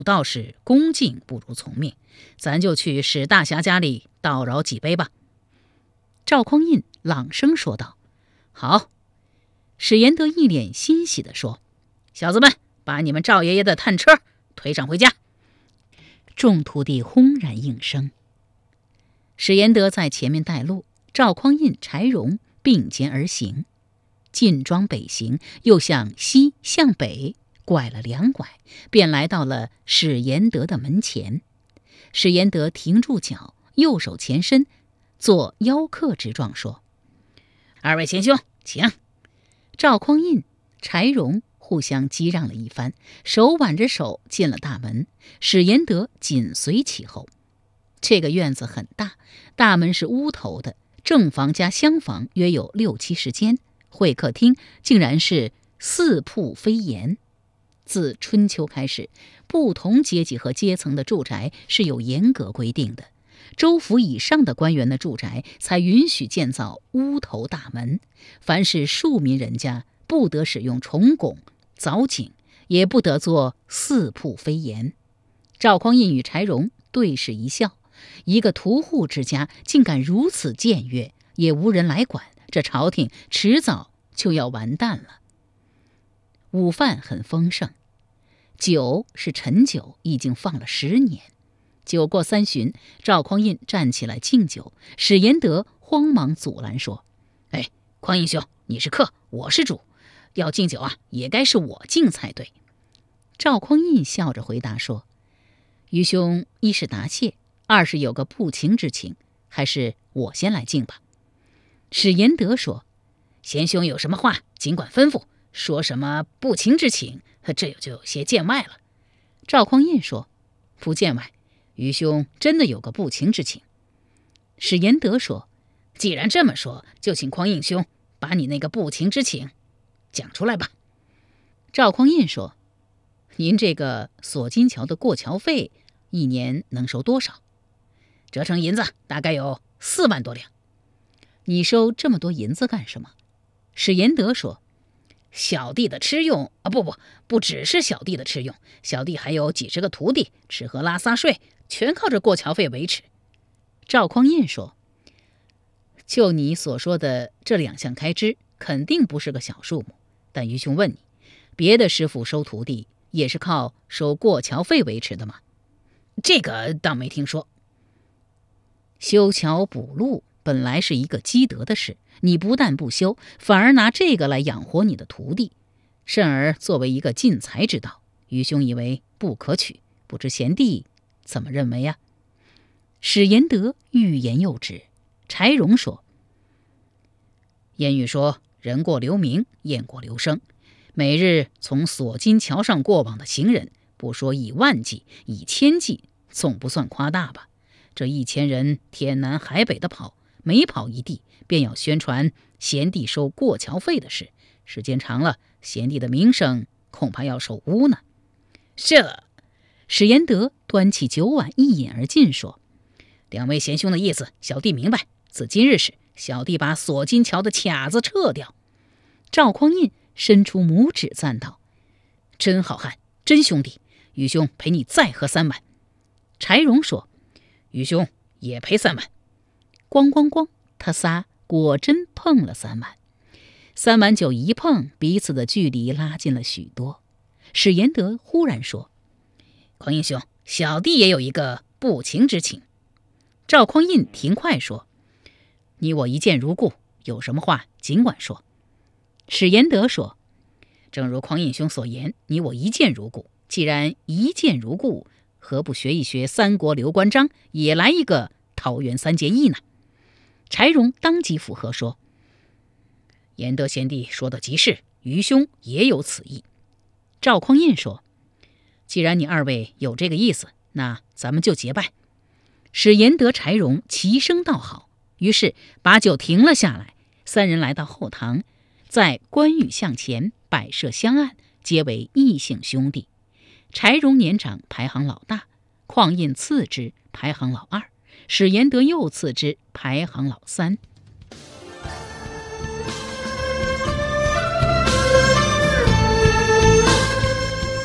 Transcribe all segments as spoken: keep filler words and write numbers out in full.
道是恭敬不如从命，咱就去史大侠家里倒扰几杯吧。赵匡胤朗声说道。好。史延德一脸欣喜地说，小子们，把你们赵爷爷的探车推上回家。众徒弟轰然应声。史延德在前面带路，赵匡胤、柴荣并肩而行。进庄北行，又向西向北拐了两拐，便来到了史延德的门前。史延德停住脚，右手前伸，做邀客之状，说：二位贤兄，请。赵匡胤、柴荣互相击让了一番，手挽着手进了大门，史延德紧随其后。这个院子很大，大门是屋头的，正房加厢房约有六七十间，会客厅竟然是四铺飞檐。自春秋开始，不同阶级和阶层的住宅是有严格规定的，州府以上的官员的住宅才允许建造屋头大门，凡是庶民人家不得使用重拱、藻井，也不得做四铺飞檐。赵匡胤与柴荣对视一笑，一个屠户之家竟敢如此僭越，也无人来管，这朝廷迟早就要完蛋了。午饭很丰盛，酒是陈酒，已经放了十年。酒过三巡，赵匡胤站起来敬酒，史延德慌忙阻拦说：哎，匡胤兄，你是客，我是主，要敬酒啊，也该是我敬才对。赵匡胤笑着回答说：愚兄一是答谢，二是有个不情之请，还是我先来敬吧。史延德说：贤兄有什么话尽管吩咐，说什么不情之请，这就有些见外了。赵匡胤说：不见外，愚兄真的有个不情之请。史延德说：既然这么说，就请匡胤兄把你那个不情之请讲出来吧。赵匡胤说：您这个锁金桥的过桥费一年能收多少？折成银子大概有四万多两。你收这么多银子干什么？史延德说：小弟的吃用啊，不不不只是小弟的吃用，小弟还有几十个徒弟，吃喝拉撒睡全靠着过桥费维持。赵匡胤说：就你所说的这两项开支，肯定不是个小数目，但愚兄问你，别的师傅收徒弟也是靠收过桥费维持的吗？这个倒没听说。修桥补路本来是一个积德的事，你不但不修，反而拿这个来养活你的徒弟，甚而作为一个进财之道，愚兄以为不可取，不知贤弟怎么认为呀？史延德欲言又止。柴荣说：谚语说，人过留名，雁过留声，每日从锁金桥上过往的行人，不说以万计，以千计，总不算夸大吧？这一千人天南海北的跑，每跑一地便要宣传贤弟收过桥费的事，时间长了，贤弟的名声恐怕要受污呢。这史延德端起酒碗一饮而尽，说：两位贤兄的意思小弟明白，自今日始，小弟把锁金桥的卡子撤掉。赵匡胤伸出拇指赞道：真好汉，真兄弟，愚兄陪你再喝三碗。柴荣说：愚兄也赔三碗。咣咣咣，他仨果真碰了三碗。三碗酒一碰，彼此的距离拉近了许多。史延德忽然说：匡胤兄，小弟也有一个不情之请。赵匡胤停快说：你我一见如故，有什么话尽管说。史延德说：正如匡胤兄所言，你我一见如故，既然一见如故，何不学一学三国刘关张，也来一个桃园三结义呢？柴荣当即附和说：延德贤弟说的极是，愚兄也有此意。赵匡胤说：既然你二位有这个意思，那咱们就结拜。史延德、柴荣齐声道好，于是把酒停了下来。三人来到后堂，在关羽向前摆设香案，皆为异姓兄弟。柴荣年长，排行老大；匡胤次之，排行老二；史延德又次之，排行老三。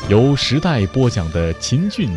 由时代播讲的秦俊